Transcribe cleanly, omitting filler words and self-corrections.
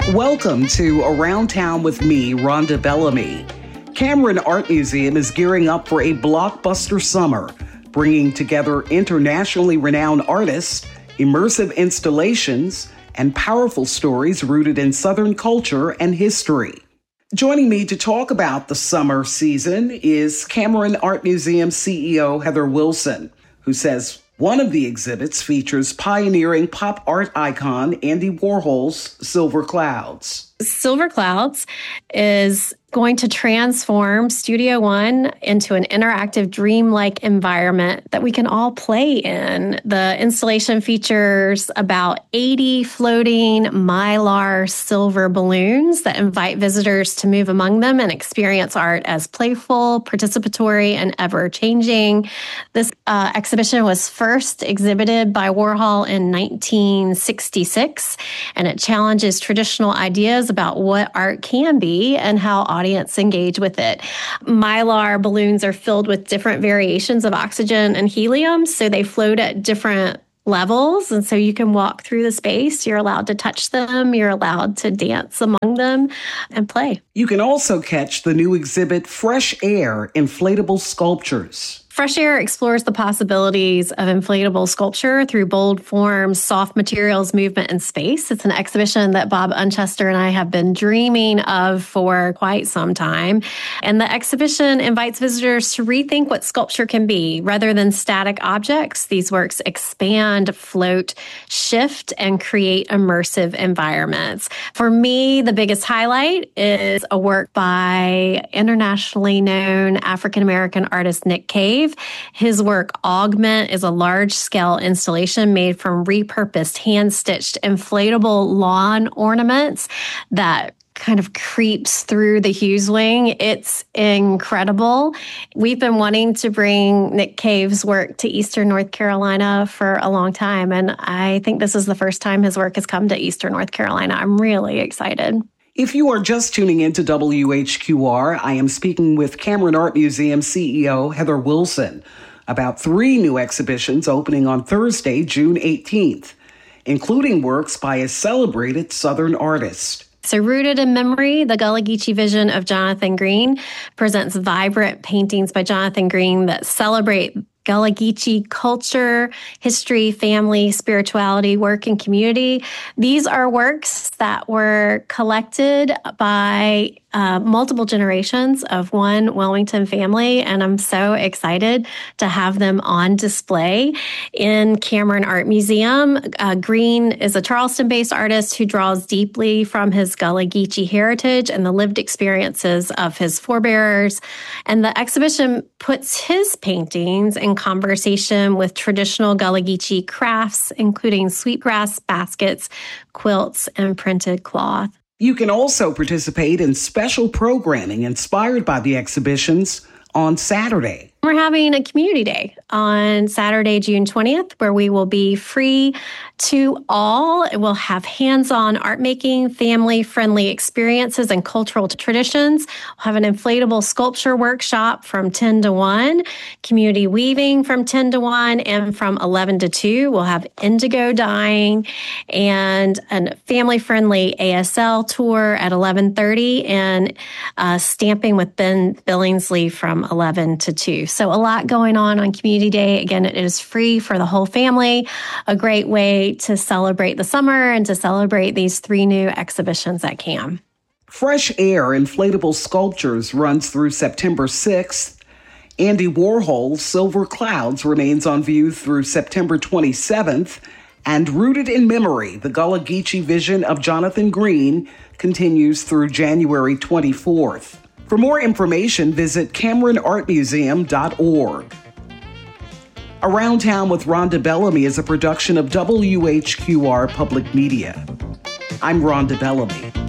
Welcome to Around Town with me, Rhonda Bellamy. Cameron Art Museum is gearing up for a blockbuster summer, bringing together internationally renowned artists, immersive installations, and powerful stories rooted in Southern culture and history. Joining me to talk about the summer season is Cameron Art Museum CEO Heather Wilson, who says one of the exhibits features pioneering pop art icon Andy Warhol's Silver Clouds. Silver Clouds is going to transform Studio One into an interactive, dreamlike environment that we can all play in. The installation features about 80 floating Mylar silver balloons that invite visitors to move among them and experience art as playful, participatory, and ever-changing. This exhibition was first exhibited by Warhol in 1966, and it challenges traditional ideas about what art can be and how audience engage with it. Mylar balloons are filled with different variations of oxygen and helium, so they float at different levels, and so you can walk through the space. You're allowed to touch them. You're allowed to dance among them and play. You can also catch the new exhibit Fresh Air Inflatable Sculptures. Fresh Air explores the possibilities of inflatable sculpture through bold forms, soft materials, movement, and space. It's an exhibition that Bob Unchester and I have been dreaming of for quite some time. And the exhibition invites visitors to rethink what sculpture can be. Rather than static objects, these works expand, float, shift, and create immersive environments. For me, the biggest highlight is a work by internationally known African-American artist Nick Cave. His work, Augment, is a large-scale installation made from repurposed, hand-stitched, inflatable lawn ornaments that kind of creeps through the Hughes Wing. It's incredible. We've been wanting to bring Nick Cave's work to Eastern North Carolina for a long time, and I think this is the first time his work has come to Eastern North Carolina. I'm really excited. If you are just tuning into WHQR, I am speaking with Cameron Art Museum CEO Heather Wilson about 3 new exhibitions opening on Thursday, June 18th, including works by a celebrated Southern artist. So Rooted in Memory, the Gullah Geechee vision of Jonathan Green, presents vibrant paintings by Jonathan Green that celebrate Gullah Geechee culture, history, family, spirituality, work, and community. These are works that were collected by multiple generations of one Wilmington family, and I'm so excited to have them on display in Cameron Art Museum. Green is a Charleston-based artist who draws deeply from his Gullah Geechee heritage and the lived experiences of his forebears, and the exhibition puts his paintings in conversation with traditional Gullah Geechee crafts, including sweetgrass baskets, quilts, and printed cloth. You can also participate in special programming inspired by the exhibitions on Saturday. We're having a community day on Saturday, June 20th, where we will be free to all. We'll have hands-on art making, family-friendly experiences, and cultural traditions. We'll have an inflatable sculpture workshop from 10 to 1, community weaving from 10 to 1, and from 11 to 2. We'll have indigo dyeing and a family-friendly ASL tour at 11:30 and stamping with Ben Billingsley from 11 to 2. So a lot going on Community Day. Again, it is free for the whole family, a great way to celebrate the summer and to celebrate these 3 new exhibitions at CAM. Fresh Air Inflatable Sculptures runs through September 6th. Andy Warhol's Silver Clouds remains on view through September 27th. And Rooted in Memory, the Gullah Geechee vision of Jonathan Green, continues through January 24th. For more information, visit CameronArtMuseum.org. Around Town with Rhonda Bellamy is a production of WHQR Public Media. I'm Rhonda Bellamy.